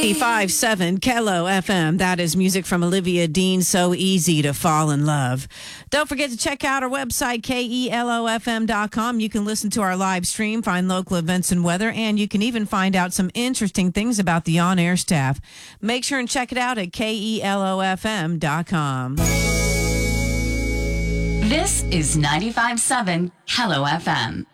95.7 Kello FM. That is music from Olivia Dean, So Easy to Fall in Love. Don't forget to check out our website, KELOFM.com. You can listen to our live stream, find local events and weather, and you can even find out some interesting things about the on-air staff. Make sure and check it out at KELOFM.com. This is 95.7 Hello FM.